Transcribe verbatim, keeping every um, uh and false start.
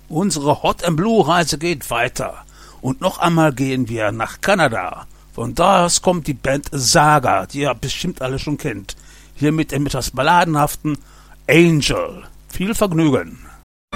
Unsere Hot and Blue Reise geht weiter. Und noch einmal gehen wir nach Kanada. Von da aus kommt die Band Saga, die ihr bestimmt alle schon kennt. Hier mit dem etwas balladenhaften Angel. Viel Vergnügen.